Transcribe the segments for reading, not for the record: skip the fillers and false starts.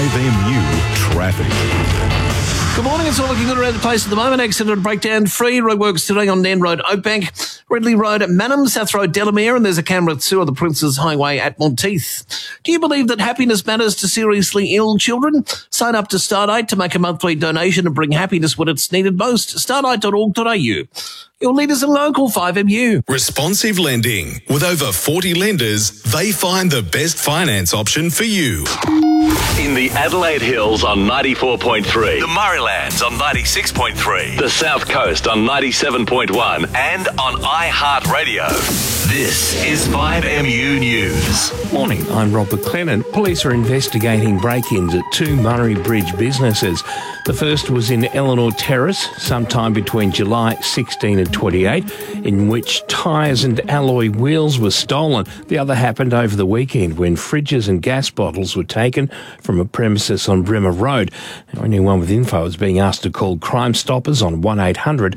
5MU Traffic. Good morning, it's all looking good around the place at the moment. Accident breakdown free. Roadworks today on Nairn Road, Oakbank, Ridley Road at Manham, South Road, Delamere, and there's a camera at 2 on the Princes Highway at Monteith. Do you believe that happiness matters to seriously ill children? Sign up to Stardate to make a monthly donation and bring happiness when it's needed most. Stardate.org.au. Your leaders are local 5MU. Responsive lending. With over 40 lenders, they find the best finance option for you. In the Adelaide Hills on 94.3, the Murraylands on 96.3, the South Coast on 97.1, and on iHeartRadio. This is 5MU News. Morning, I'm Rob McLennan. Police are investigating break-ins at 2 Murray Bridge businesses. The first was in Eleanor Terrace, sometime between July 16 and 28, in which tyres and alloy wheels were stolen. The other happened over the weekend when fridges and gas bottles were taken from a premises on Bremer Road. Now, anyone with info is being asked to call Crime Stoppers on 1800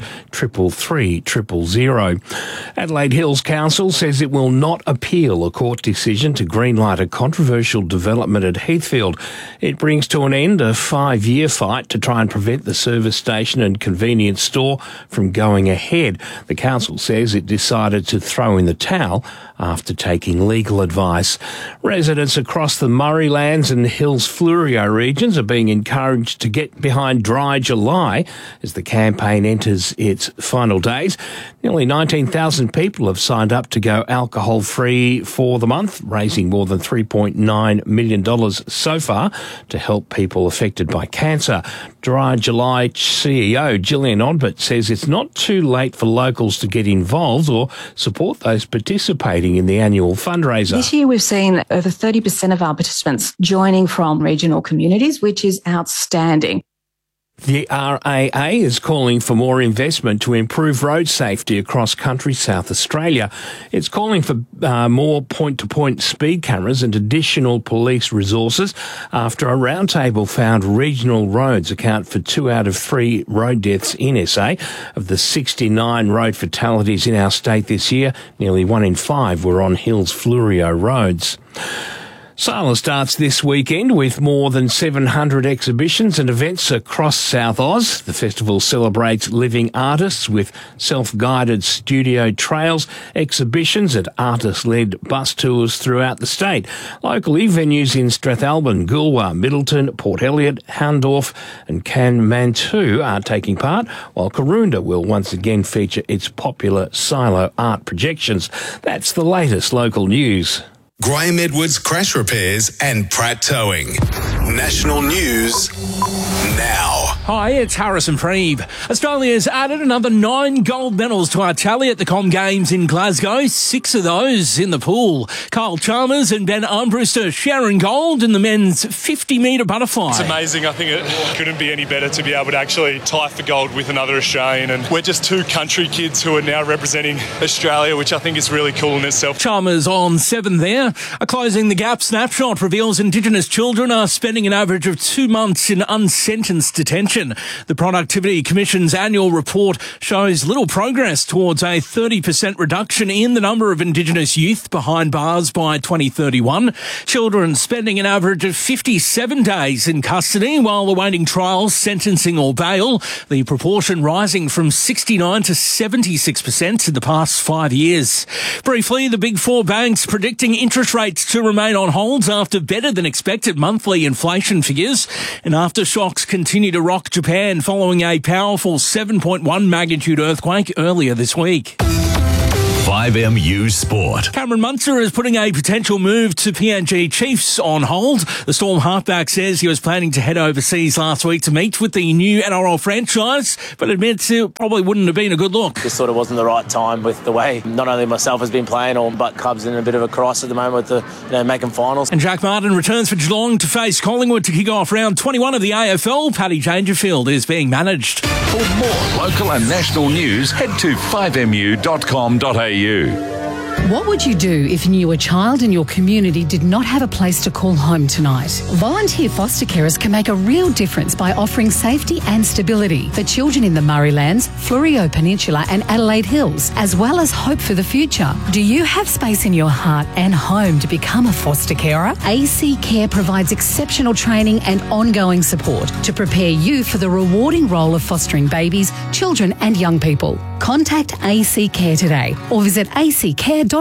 333 000. Adelaide Hills Council says it will not appeal a court decision to greenlight a controversial development at Heathfield. It brings to an end a 5-year fight to try and prevent the service station and convenience store from going ahead. The council says it decided to throw in the towel after taking legal advice. Residents across the Murraylands and Hills Fleurieu regions are being encouraged to get behind Dry July as the campaign enters its final days. Nearly 19,000 people have signed up to go alcohol-free for the month, raising more than $3.9 million so far to help people affected by cancer. Dry July CEO Gillian Odbert says it's not too late for locals to get involved or support those participating in the annual fundraiser. This year we've seen over 30% of our participants joining from regional communities, which is outstanding. The RAA is calling for more investment to improve road safety across country South Australia. It's calling for more point-to-point speed cameras and additional police resources after a roundtable found regional roads account for 2 out of 3 road deaths in SA. Of the 69 road fatalities in our state this year, nearly 1 in 5 were on Hills Fleurieu roads. Sala starts this weekend with more than 700 exhibitions and events across South Oz. The festival celebrates living artists with self-guided studio trails, exhibitions and artist-led bus tours throughout the state. Locally, venues in Strathalbyn, Goolwa, Middleton, Port Elliot, Houndorf and Kanmantoo are taking part, while Karoonda will once again feature its popular silo art projections. That's the latest local news. Graham Edwards Crash Repairs and Pratt Towing. National News now. Hi, it's Harrison Freeb. Australia's added another 9 gold medals to our tally at the Com Games in Glasgow, 6 of those in the pool. Kyle Chalmers and Ben Armbruster sharing gold in the men's 50-metre butterfly. It's amazing. I think it couldn't be any better to be able to actually tie for gold with another Australian. And we're just 2 country kids who are now representing Australia, which I think is really cool in itself. Chalmers on 7 there. A Closing the Gap snapshot reveals Indigenous children are spending an average of 2 months in unsentenced detention. The Productivity Commission's annual report shows little progress towards a 30% reduction in the number of Indigenous youth behind bars by 2031. Children spending an average of 57 days in custody while awaiting trial, sentencing or bail. The proportion rising from 69 to 76% in the past 5 years. Briefly, the Big Four banks predicting interest rates to remain on hold after better than expected monthly inflation figures. And aftershocks continue to rock Japan following a powerful 7.1 magnitude earthquake earlier this week. 5MU Sport. Cameron Munster is putting a potential move to PNG Chiefs on hold. The Storm halfback says he was planning to head overseas last week to meet with the new NRL franchise, but admits it probably wouldn't have been a good look. Just sort of wasn't the right time with the way not only myself has been playing, but club's in a bit of a crisis at the moment with the making finals. And Jack Martin returns for Geelong to face Collingwood to kick off round 21 of the AFL. Paddy Dangerfield is being managed. For more local and national news, head to 5mu.com.au. What would you do if you knew a child in your community did not have a place to call home tonight? Volunteer foster carers can make a real difference by offering safety and stability for children in the Murraylands, Fleurieu Peninsula and Adelaide Hills, as well as hope for the future. Do you have space in your heart and home to become a foster carer? AC Care provides exceptional training and ongoing support to prepare you for the rewarding role of fostering babies, children and young people. Contact AC Care today or visit accare.org.au.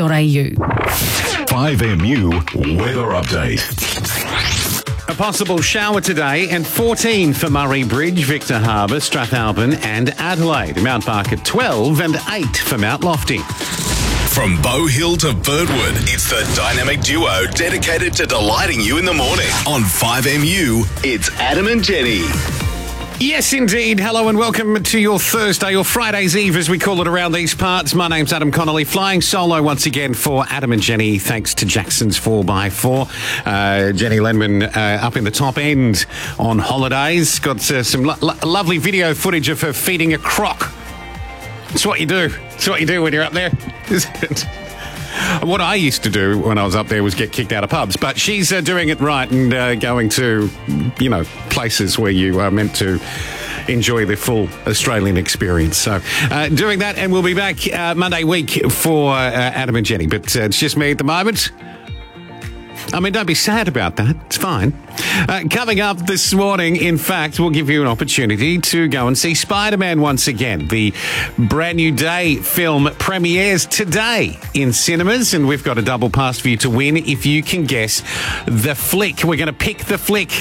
5MU weather update. A possible shower today and 14 for Murray Bridge, Victor Harbour, Strathalbyn and Adelaide. Mount Barker 12 and 8 for Mount Lofty. From Bow Hill to Birdwood, it's the dynamic duo dedicated to delighting you in the morning. On 5MU, it's Adam and Jenny. Yes, indeed. Hello and welcome to your Thursday, or Friday's Eve as we call it around these parts. My name's Adam Connolly, flying solo once again for Adam and Jenny, thanks to Jackson's 4x4. Jenny Lenman up in the top end on holidays. Got some lovely video footage of her feeding a croc. It's what you do. It's what you do when you're up there, isn't it? What I used to do when I was up there was get kicked out of pubs, but she's doing it right and going to, places where you are meant to enjoy the full Australian experience. So doing that, and we'll be back Monday week for Adam and Jenny, but it's just me at the moment. I mean, don't be sad about that. It's fine. Coming up this morning, in fact, we'll give you an opportunity to go and see Spider-Man once again. The Brand New Day film premieres today in cinemas, and we've got a double pass for you to win if you can guess the flick. We're going to pick the flick.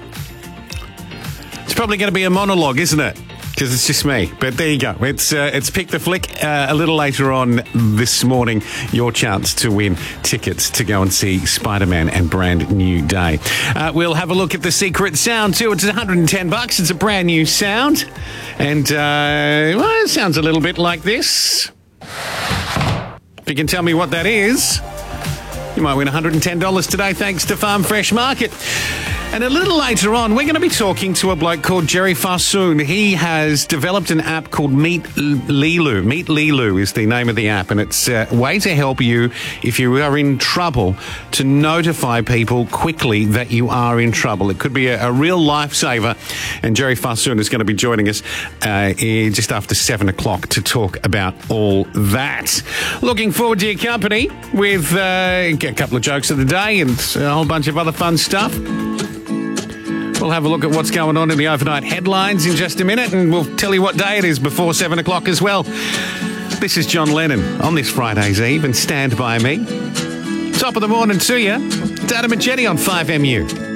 It's probably going to be a monologue, isn't it? Because it's just me. But there you go. It's Pick the Flick. A little later on this morning, your chance to win tickets to go and see Spider-Man and Brand New Day. We'll have a look at the secret sound too. It's $110. It's a brand new sound. And, it sounds a little bit like this. If you can tell me what that is, you might win $110 today thanks to Farm Fresh Market. And a little later on, we're going to be talking to a bloke called Jerry Farsoon. He has developed an app called Meet Lilu. Meet Lilu is the name of the app, and it's a way to help you if you are in trouble to notify people quickly that you are in trouble. It could be a real lifesaver, and Jerry Farsoon is going to be joining us just after 7 o'clock to talk about all that. Looking forward to your company with a couple of jokes of the day and a whole bunch of other fun stuff. We'll have a look at what's going on in the overnight headlines in just a minute, and we'll tell you what day it is before 7 o'clock as well. This is John Lennon on this Friday's Eve, and Stand By Me. Top of the morning to you. It's Adam and Jenny on 5MU.